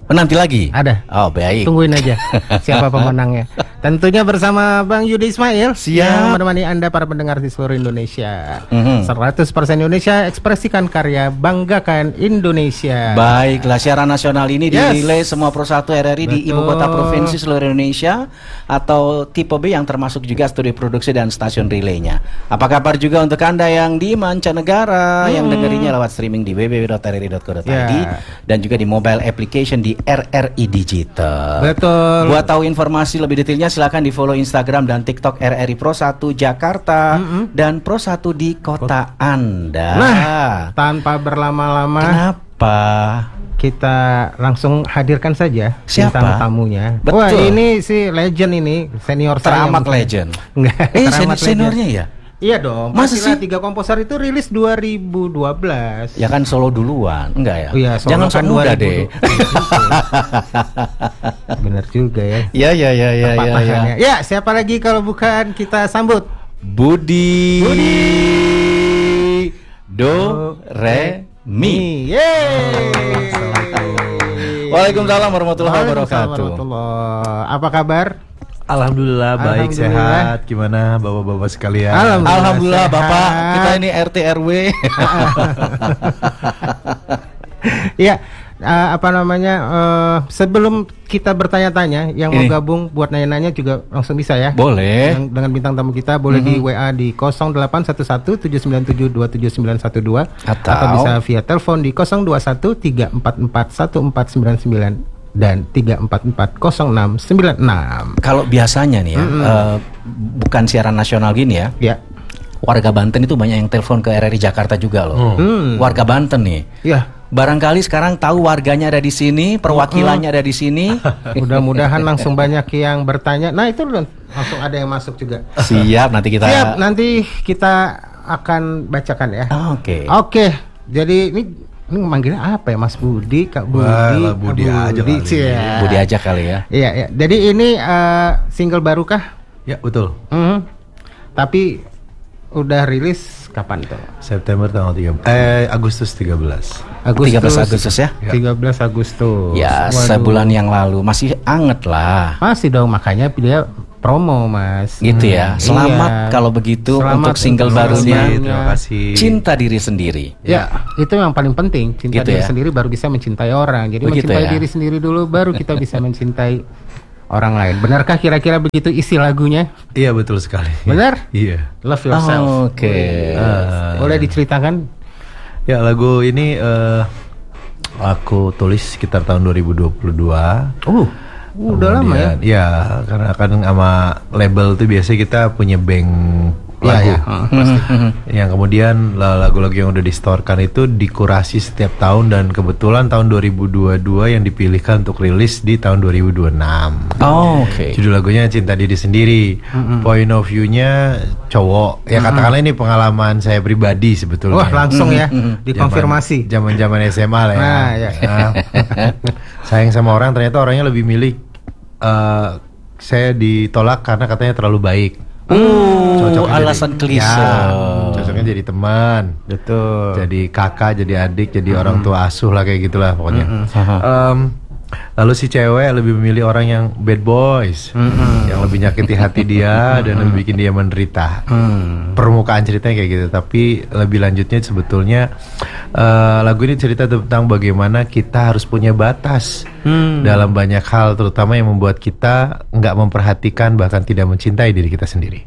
Nanti lagi? Ada. Oh, baik. Tungguin aja siapa pemenangnya. Tentunya bersama Bang Yudi Ismail. Siap. Yang menemani Anda para pendengar di seluruh Indonesia. 100% Indonesia, ekspresikan karya, banggakan Indonesia. Baiklah, siaran nasional ini dinilai semua Pro 1 RRI di ibu kota provinsi seluruh Indonesia atau tipe B yang termasuk juga studio produksi dan stasiun relaynya. Apa kabar juga untuk Anda yang di mancanegara yang dengerinnya lewat streaming di www.rri.co.id dan juga di mobile application di RRI Digital. Betul. Buat tahu informasi lebih detailnya silakan di follow Instagram dan TikTok RRI Pro 1 Jakarta dan Pro 1 di kota Anda. Nah, tanpa berlama-lama, kenapa? Kita langsung hadirkan saja Siapa? bintang tamunya. Betul. Wah, ini si legend ini, senior saya. Teramat legend. Enggak, teramat seniornya ya? Iya dong. Masa sih? 3 komposer itu rilis 2012. Ya kan solo duluan, enggak ya? Iya, solo jangan kan sok muda 2000. deh. Bener juga ya. Ya. Ya, siapa lagi kalau bukan kita sambut Budi Do Re Mi. Yeay. Waalaikumsalam warahmatullahi wabarakatuh. Apa kabar? Alhamdulillah baik, sehat. Gimana bapak-bapak sekalian? Alhamdulillah Bapak, kita ini RT RW. Ya, sebelum kita bertanya-tanya, yang mau gabung buat nanya-nanya juga langsung bisa ya. Boleh. Dengan bintang tamu kita boleh di WA di 0811 797 27912 atau bisa via telepon di 021 344 1499 dan 3440696. Kalau biasanya nih ya, bukan siaran nasional gini ya. Ya. Warga Banten itu banyak yang telepon ke RRI Jakarta juga loh. Warga Banten nih. Ya. Barangkali sekarang tahu warganya ada di sini, perwakilannya ada di sini. Mudah-mudahan langsung banyak yang bertanya. Nah, itu langsung ada yang masuk juga. Siap, nanti kita akan bacakan ya. Oke. Jadi ini manggilnya apa ya, Mas Budi, Kak Budi? Wah, Budi aja kali. Budi aja kali ya. Iya. Jadi ini single baru kah? Ya, betul. Tapi udah rilis kapan tuh? September tanggal 13. Agustus 13. 13 Agustus ya? 13 Agustus. Ya, sebulan yang lalu. Masih anget lah. Masih dong, makanya dia promo, Mas. Gitu ya. Selamat kalau begitu untuk single barunya. Terima kasih. Cinta diri sendiri. Ya, itu yang paling penting. Cinta Gitu diri ya? sendiri baru bisa mencintai orang. Jadi Begitu mencintai ya? diri sendiri dulu, baru kita bisa mencintai orang lain. Benarkah kira-kira begitu isi lagunya? Iya, betul sekali. Benar? Iya. Love Yourself. Oke. Boleh diceritakan? Ya, lagu ini aku tulis sekitar tahun 2022. Udah lama ya? Ya, karena kan sama label tuh biasanya kita punya bank lagu. Yang kemudian lagu-lagu yang udah distorkan itu dikurasi setiap tahun, dan kebetulan tahun 2022 yang dipilihkan untuk rilis di tahun 2026. Oke. Judul lagunya Cinta Diri Sendiri. Point of view-nya cowok. Ya katakanlah ini pengalaman saya pribadi sebetulnya. Wah, langsung ya dikonfirmasi. Zaman-zaman SMA lah ya. Nah, ya. Sayang sama orang, ternyata orangnya lebih milih saya ditolak karena katanya terlalu baik. Alasan klise. Cocoknya jadi teman, Betul. jadi kakak, jadi adik, jadi orang tua asuh lah, kayak gitulah pokoknya. Lalu si cewek lebih memilih orang yang bad boys, yang lebih nyakiti hati dia dan lebih bikin dia menderita. Permukaan ceritanya kayak gitu, tapi lebih lanjutnya sebetulnya lagu ini cerita tentang bagaimana kita harus punya batas dalam banyak hal, terutama yang membuat kita nggak memperhatikan bahkan tidak mencintai diri kita sendiri.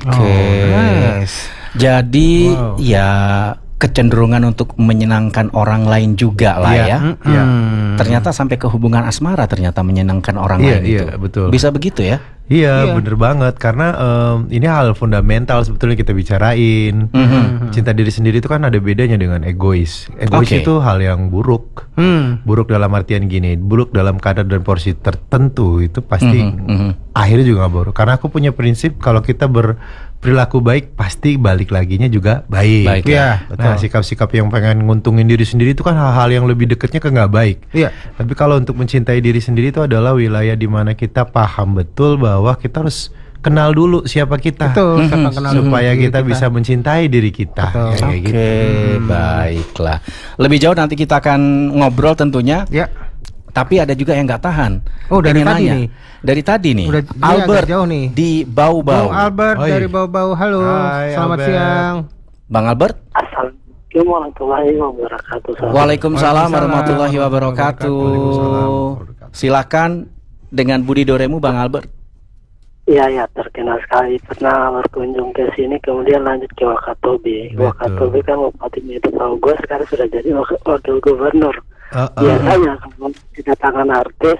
Nice. Jadi ya kecenderungan untuk menyenangkan orang lain juga lah ya. Ternyata sampai ke hubungan asmara ternyata menyenangkan orang lain itu. Iya, betul. Bisa begitu ya? Iya, bener banget, karena ini hal fundamental sebetulnya kita bicarain. Cinta diri sendiri itu kan ada bedanya dengan egois. Egois itu hal yang buruk. Buruk dalam artian gini, buruk dalam kadar dan porsi tertentu itu pasti akhirnya juga gak buruk. Karena aku punya prinsip kalau kita berperilaku baik pasti balik laginya juga baik. Ya, Nah, sikap-sikap yang pengen nguntungin diri sendiri itu kan hal-hal yang lebih dekatnya ke nggak baik. Iya. Tapi kalau untuk mencintai diri sendiri itu adalah wilayah di mana kita paham betul bahwa kita harus kenal dulu siapa kita. Betul, siapa kenal dulu supaya diri kita bisa mencintai diri kita. Kayak gitu. Baiklah. Lebih jauh nanti kita akan ngobrol tentunya. Ya. tapi ada juga yang nggak tahan. Oh, dari Pengen tadi nanya. nih. Dari tadi nih. Udah Albert jauh nih. di Bau-Bau. Bang Albert Oi. dari Bau-Bau. Halo, Hai, selamat Albert. siang. Bang Albert. Assalamualaikum warahmatullahi wabarakatuh. Waalaikumsalam warahmatullahi wabarakatuh. Waalaikumsalam. Silakan dengan Budi Doremu, Bang Albert. Iya ya, terkenal sekali. Pernah berkunjung ke sini, kemudian lanjut ke Wakatobi. Betul. Wakatobi kan bupatinya itu tahu gue, sekarang sudah jadi wakil gubernur. Biasanya kalau kedatangan artis,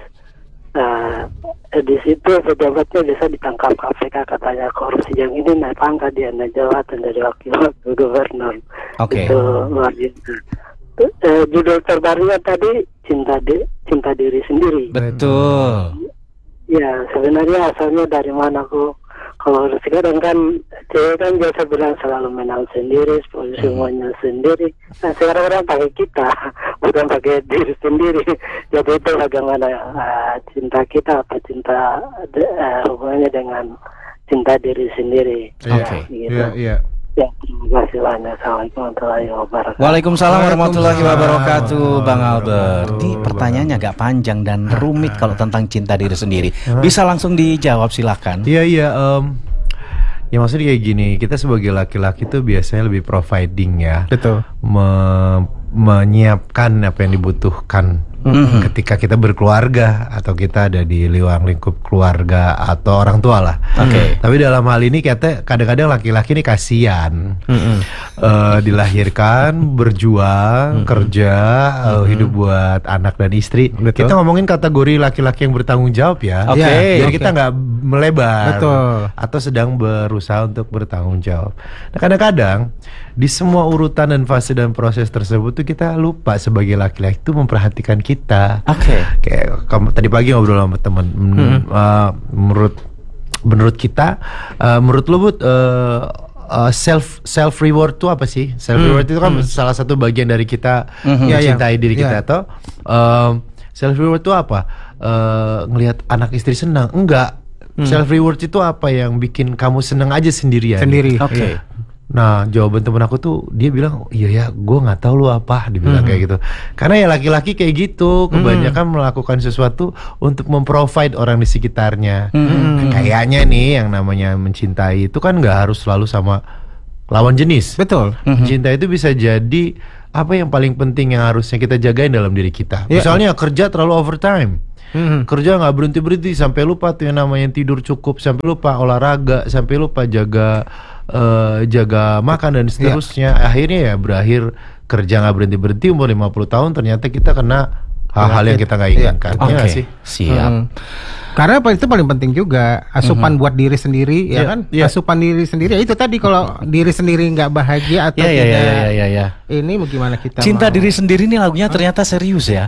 di situ pejabatnya bisa ditangkap KPK, katanya korupsi. Yang ini naik pangkat, dia naik jabatan jadi wakil gubernur. Oke. Itu luar biasa. Judul terbarunya tadi cinta diri sendiri. Betul. Ya, sebenarnya asalnya dari mana aku? Kalau sekarang kan cewek kan biasa bilang selalu menang sendiri, semuanya sendiri. Nah, sekarang orang pakai kita, bukan pakai diri sendiri. Jadi itu bagaimana cinta kita, apa cinta hubungannya dengan cinta diri sendiri. Oke. Gitu. Iya. Ya, terima kasih banyak. Assalamualaikum warahmatullahi wabarakatuh. Waalaikumsalam warahmatullahi wabarakatuh, Waalaikumsalam. Bang Albert. Ini pertanyaannya agak panjang dan rumit kalau tentang cinta diri sendiri. Bisa langsung dijawab, silakan. Iya. Ya maksudnya kayak gini, kita sebagai laki-laki tuh biasanya lebih providing ya. Betul. Menyiapkan apa yang dibutuhkan ketika kita berkeluarga atau kita ada di luar lingkup keluarga atau orang tua lah. Oke. Tapi dalam hal ini kadang-kadang laki-laki ini kasihan. Dilahirkan, berjuang, kerja, hidup buat anak dan istri. Betul. Kita ngomongin kategori laki-laki yang bertanggung jawab ya. Oke. Jadi Oke. kita nggak melebar. Betul. Atau sedang berusaha untuk bertanggung jawab. Nah, kadang-kadang di semua urutan dan fase dan proses tersebut tuh kita lupa sebagai laki-laki itu memperhatikan kita. Oke. Kayak kamu tadi pagi ngobrol sama teman. Menurut kita, menurut lu Bud, self reward itu apa sih? Self reward itu kan salah satu bagian dari kita mencintai diri kita. Atau self reward itu apa? Ngelihat anak istri senang? Enggak. Self reward itu apa yang bikin kamu senang aja sendirian? Sendiri. Oke. Nah, jawaban temen aku tuh dia bilang, iya ya, gue nggak tahu lu apa, dibilang kayak gitu. Karena ya laki-laki kayak gitu, kebanyakan melakukan sesuatu untuk memprovide orang di sekitarnya. Kayaknya nih yang namanya mencintai itu kan nggak harus selalu sama lawan jenis. Betul. Cinta itu bisa jadi apa yang paling penting yang harusnya kita jagain dalam diri kita. Ya. Misalnya kerja terlalu overtime. Kerja nggak berhenti sampai lupa tuh yang namanya tidur cukup, sampai lupa olahraga, sampai lupa jaga makan dan seterusnya. Akhirnya ya berakhir kerja nggak berhenti umur 50 tahun ternyata kita kena hal-hal yang kita nggak inginkan. Iya nggak Oke. sih? Siap. Karena itu paling penting juga asupan buat diri sendiri, ya Iya, kan? iya. Asupan diri sendiri. Itu tadi kalau diri sendiri nggak bahagia atau tidak, Ya. ini bagaimana kita? Cinta mau? diri sendiri nih lagunya ternyata serius ya.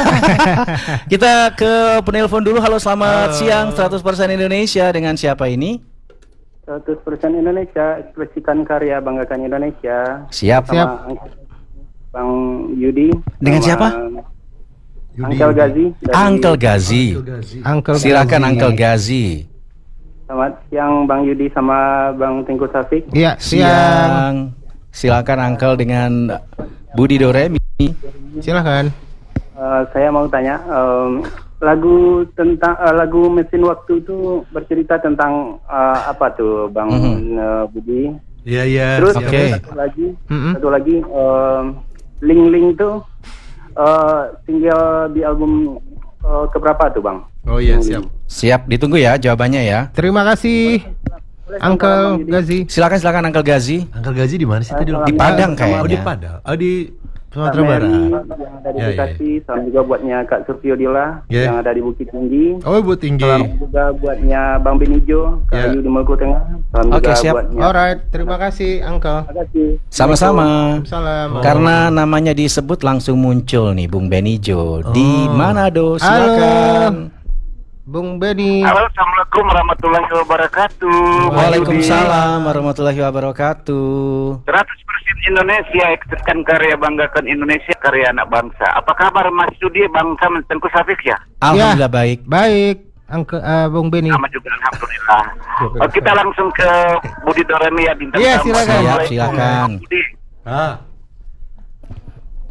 Kita ke penelpon dulu. Halo, selamat siang 100% Indonesia. Dengan siapa ini? 100% Indonesia, ekspresikan karya, banggakan Indonesia. Siap. Sama Bang Yudi. Dengan sama siapa? Uncle Gazi. dari- Uncle Gazi. Uncle Silakan Gazi. Uncle Gazi. Selamat siang Bang Yudi sama Bang Tengku Safik. Iya, siang. Siang. Silakan Uncle dengan Budi Doremi. Silakan. Saya mau tanya, lagu Mesin Waktu itu bercerita tentang apa tuh Bang Budi? Iya. Terus Oke. satu lagi Ling Ling tuh tinggal di album keberapa tuh Bang? Oh iya, siap. Siap, ditunggu ya jawabannya ya. Terima kasih, Uncle Gazi. Silakan Uncle Gazi. Uncle Gazi di mana sih tadi? Di Padang kayaknya. Oh di Padang. Oh di Sumatera Mary Barat. yang ada di Bekasi, salam juga buatnya Kak Surfio Dila Yeah. yang ada di Bukit Tinggi. Oh buat tinggi. Salam juga buatnya Bang Benijo, Kak Yeah. Ayu di Maluku Tengah. Salam Oke, juga siap. buatnya. Alright, terima kasih, Uncle. Terima kasih. Sama-sama. Salam. Karena namanya disebut langsung muncul nih Bung Benijo di Manado. Silakan. Bung Beni. Halo, Assalamualaikum warahmatullahi wabarakatuh. Waalaikumsalam warahmatullahi wabarakatuh. 100% Indonesia, ekspresikan karya, banggakan Indonesia, karya anak bangsa. Apa kabar Mas Yudi, Bangsa Tengku Safik ya? Alhamdulillah baik. Baik, Bung Beni. Sama juga, Alhamdulillah. Kita langsung ke Budi Doremi ya, bintang Iya, tamu. silakan. Siap, silakan. Budi,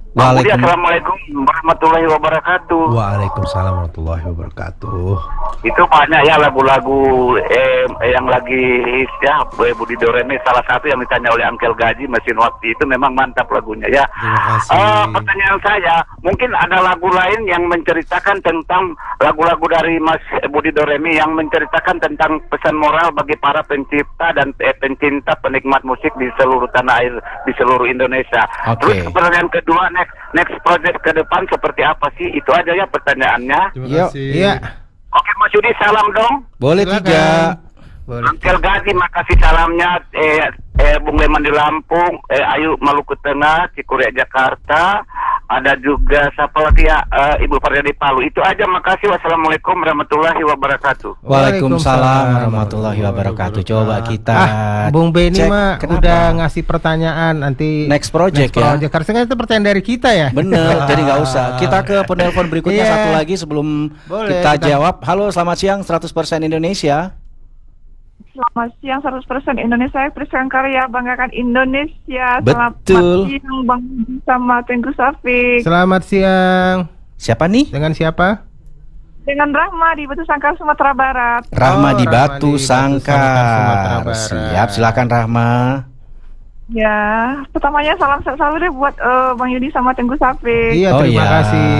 Assalamualaikum warahmatullahi wabarakatuh. Waalaikumsalam warahmatullahi wabarakatuh. Itu banyak ya lagu-lagu yang lagi hits ya, Budi Doremi salah satu yang ditanya oleh Uncle Gaji, Mesin Waktu itu memang mantap lagunya ya. Terima kasih. Pertanyaan saya, mungkin ada lagu lain yang menceritakan tentang lagu-lagu dari Mas Budi Doremi yang menceritakan tentang pesan moral bagi para pencipta dan pencinta penikmat musik di seluruh tanah air, di seluruh Indonesia. Terus pertanyaan kedua, next project ke depan seperti apa sih? Itu aja ya pertanyaannya. Terima kasih. Iya. Oke Mas Yudi, salam dong. Boleh tiga. Uncle Gaji, makasih salamnya. Bung Leman di Lampung, Ayu Maluku Tengah, Cikuria Jakarta, ada juga siapa lagi ya, Ibu Farida di Palu. Itu aja, makasih. Wassalamualaikum warahmatullahi wabarakatuh. Waalaikumsalam warahmatullahi wabarakatuh. Coba kita Bung Beni cek mah kenapa? udah ngasih pertanyaan nanti Next project ya. Karena itu pertanyaan dari kita ya. Bener, jadi nggak usah. Kita ke penelpon berikutnya Iya. satu lagi sebelum Boleh, kita kita- jawab. Halo, selamat siang 100% Indonesia. Selamat siang 100% Indonesia, Presiden Karya Banggakan Indonesia. Betul. Selamat siang Bang sama Tengku Safik. Selamat siang. Siapa nih? Dengan siapa? Dengan Rahma di Batu Sangkar, Sumatera Barat. Rahma di Rahma Batu di Batu Sangkar, Sumatera Sangkar. Barat. Siap, silakan Rahma. Ya, pertamanya salam sehat selalu deh buat Bang Yudi sama Tengku Safik. Iya, Oh, terima iya. kasih.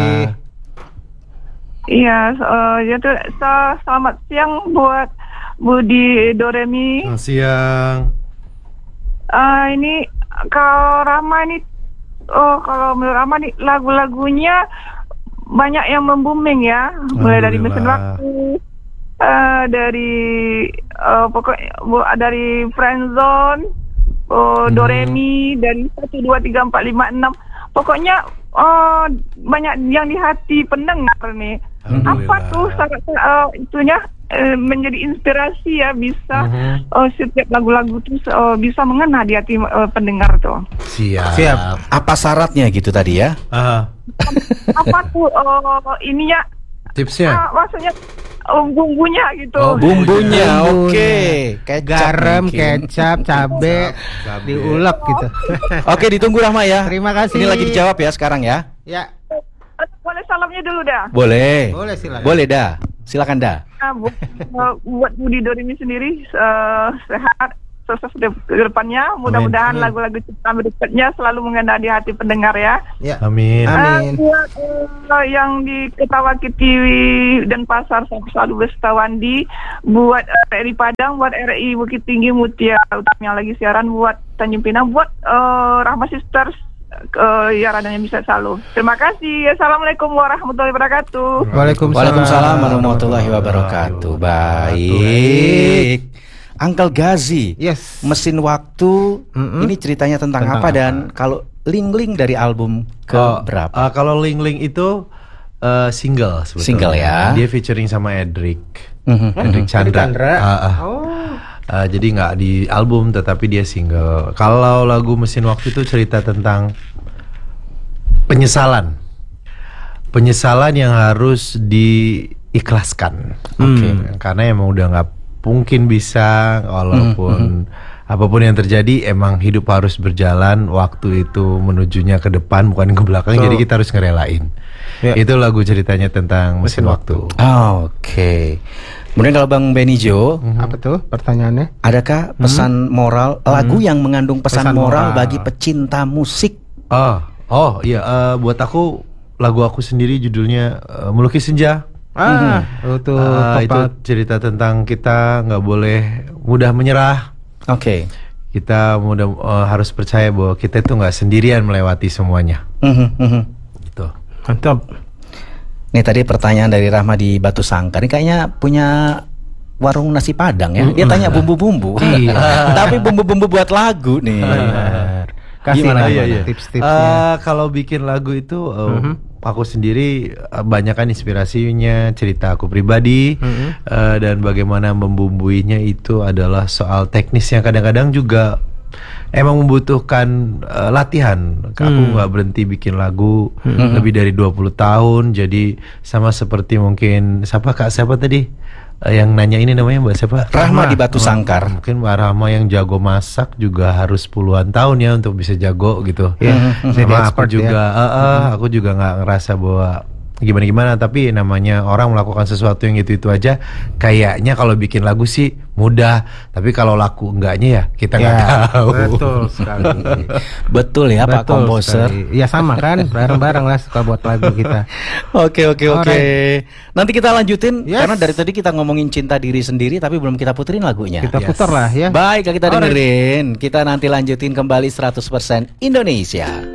Iya, selamat siang buat Budi Doremi. Selamat siang. Ini kalau Rahma ini, kalau menurut Rahma nih lagu-lagunya banyak yang membooming ya, mulai dari Mesin Alhamdulillah. Waktu, dari dari Friendzone, Doremi, dari 1, 2, 3, 4, 5, 6. Pokoknya banyak yang di hati pendengar nih. Apa tuh sangat itunya menjadi inspirasi ya, bisa setiap lagu-lagu tuh bisa mengena di hati pendengar tuh. Siap. Apa syaratnya gitu tadi ya? Apa tuh ininya? Tipsnya. Maksudnya bumbunya gitu. Oh, bumbunya, oke. Kecap Garam, mungkin. kecap, cabe, diulek gitu. Oke, ditunggu Rahma ya. Terima kasih. Ini lagi dijawab ya sekarang ya. Ya, Boleh salamnya dulu dah. Boleh. boleh silakan. Boleh dah. Silakan dah. Buat Budi Doremi sendiri sehat, sukses ke depannya. Mudah-mudahan Amin. lagu-lagu ciptaan berikutnya selalu mengena di hati pendengar ya. Ya. Amin. Amin. Buat yang di Ketawaki TV dan Pasar selalu Bestawandi, buat RRI Padang, buat RRI Bukit Tinggi Mutia Utama yang lagi siaran, buat Tanjung Pinang, buat Rahma Sisters ya radanya bisa selalu. Terima kasih. Assalamualaikum warahmatullahi wabarakatuh. Waalaikumsalam warahmatullahi wabarakatuh. Baik. Uncle Gazi. Yes. Mesin Waktu. Mm-mm. Ini ceritanya tentang apa dan kalau link dari album ke berapa? Kalau Ling Ling itu single sebetulnya. Single ya. Dia featuring sama Edric. Mhm. Edric Chandra. Chandra. Jadi nggak di album tetapi dia single. Kalau lagu Mesin Waktu itu cerita tentang penyesalan yang harus diikhlaskan. Karena emang udah nggak mungkin bisa, walaupun apapun yang terjadi, emang hidup harus berjalan. Waktu itu menujunya ke depan bukan ke belakang. Jadi kita harus ngerelain. Ya. Itu lagu ceritanya tentang Mesin Waktu. Oke. Kemudian kalau Bang Benijo, Apa tuh pertanyaannya? adakah pesan moral, lagu yang mengandung pesan, Pesan moral moral. bagi pecinta musik? Oh iya, buat aku lagu aku sendiri judulnya Melukis Senja. Itu Itu cerita tentang kita nggak boleh mudah menyerah. Oke. Kita harus percaya bahwa kita itu nggak sendirian melewati semuanya. Gitu. Mantap. Nih tadi pertanyaan dari Rahma di Batu Sangkar. Ini kayaknya punya warung nasi Padang ya. Dia tanya bumbu-bumbu. Tapi bumbu-bumbu buat lagu nih. Kasih Gimana, lah gimana? tips-tipsnya. Kalau bikin lagu itu aku sendiri banyakkan inspirasinya cerita aku pribadi dan bagaimana membumbuinya itu adalah soal teknis yang kadang-kadang juga emang membutuhkan latihan. Aku nggak berhenti bikin lagu lebih dari 20 tahun. Jadi sama seperti mungkin siapa tadi Yang nanya ini namanya Mbak siapa? Rahma di Batu Sangkar. Mungkin Mbak Rahma yang jago masak juga harus puluhan tahun ya untuk bisa jago gitu. Sama aku juga, aku juga nggak ngerasa bahwa gimana-gimana, tapi namanya orang melakukan sesuatu yang itu aja kayaknya kalau bikin lagu sih mudah, tapi kalau laku enggaknya ya kita nggak tahu. Betul sekali. Betul ya Pak Komposer. Ya sama kan, bareng-bareng lah suka buat lagu kita. Oke. Nanti kita lanjutin karena dari tadi kita ngomongin cinta diri sendiri tapi belum kita puterin lagunya. Kita putar lah ya. Baik, kita dengerin. Kita nanti lanjutin kembali 100% Indonesia.